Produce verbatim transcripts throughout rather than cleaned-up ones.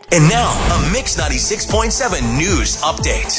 And now, a Mix ninety-six point seven news update.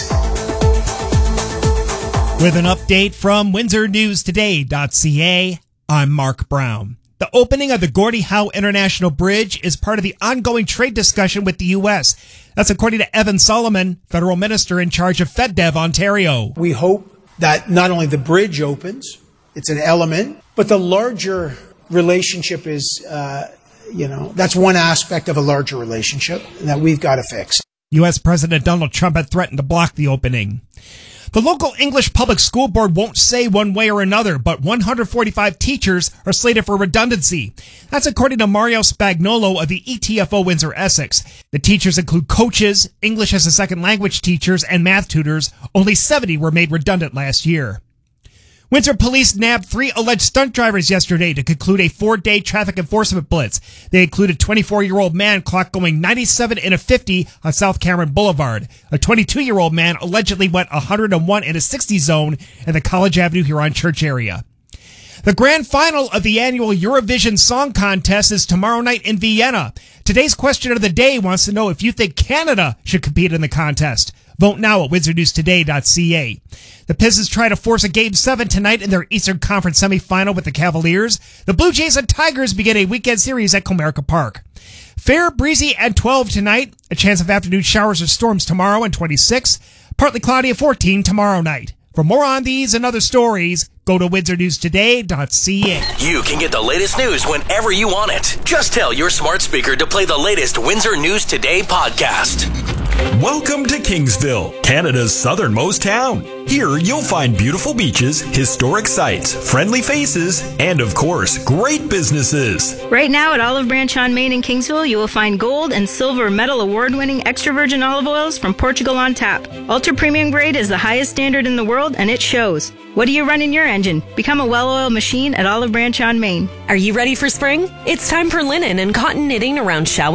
With an update from Windsor News Today dot C A, I'm Mark Brown. The opening of the Gordie Howe International Bridge is part of the ongoing trade discussion with the U S. That's according to Evan Solomon, federal minister in charge of FedDev Ontario. We hope that not only the bridge opens, it's an element, but the larger relationship is, uh, you know, that's one aspect of a larger relationship that we've got to fix. U S. President Donald Trump had threatened to block the opening. The local English Public School Board won't say one way or another, but one hundred forty-five teachers are slated for redundancy. That's according to Mario Spagnolo of the E T F O Windsor Essex. The teachers include coaches, English as a second language teachers, and math tutors. Only seventy were made redundant last year. Windsor police nabbed three alleged stunt drivers yesterday to conclude a four-day traffic enforcement blitz. They included a twenty-four-year-old man clocked going ninety-seven in a fifty on South Cameron Boulevard. A twenty-two-year-old man allegedly went one hundred one in a sixty zone in the College Avenue Huron Church area. The grand final of the annual Eurovision Song Contest is tomorrow night in Vienna. Today's question of the day wants to know if you think Canada should compete in the contest. Vote now at Windsor News Today dot C A. The Pistons try to force a Game seven tonight in their Eastern Conference semifinal with the Cavaliers. The Blue Jays and Tigers begin a weekend series at Comerica Park. Fair, breezy, and twelve tonight. A chance of afternoon showers or storms tomorrow and twenty-six. Partly cloudy at fourteen tomorrow night. For more on these and other stories, go to Windsor News Today dot C A. You can get the latest news whenever you want it. Just tell your smart speaker to play the latest Windsor News Today podcast. Welcome to Kingsville, Canada's southernmost town. Here you'll find beautiful beaches, historic sites, friendly faces, and of course, great businesses. Right now at Olive Branch on Main in Kingsville, you will find gold and silver medal award-winning extra virgin olive oils from Portugal on tap. Ultra premium grade is the highest standard in the world, and it shows. What do you run in your engine? Become a well-oiled machine at Olive Branch on Main. Are you ready for spring? It's time for linen and cotton knitting around Shawinigan